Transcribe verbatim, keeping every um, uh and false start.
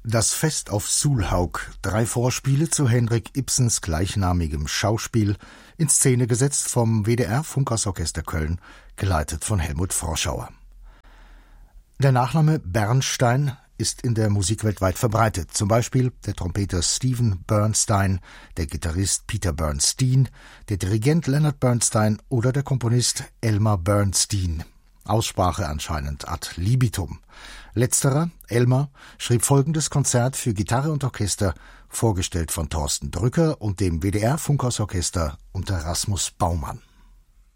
Das Fest auf Sulhaug, drei Vorspiele zu Henrik Ibsens gleichnamigem Schauspiel, in Szene gesetzt vom W D R Funkhausorchester Köln, geleitet von Helmut Froschauer. Der Nachname Bernstein ist in der Musikwelt weit verbreitet, zum Beispiel der Trompeter Steven Bernstein, der Gitarrist Peter Bernstein, der Dirigent Leonard Bernstein oder der Komponist Elmer Bernstein. Aussprache anscheinend ad libitum. Letzterer, Elmer, schrieb folgendes Konzert für Gitarre und Orchester, vorgestellt von Thorsten Drücker und dem W D R Funkhausorchester unter Rasmus Baumann.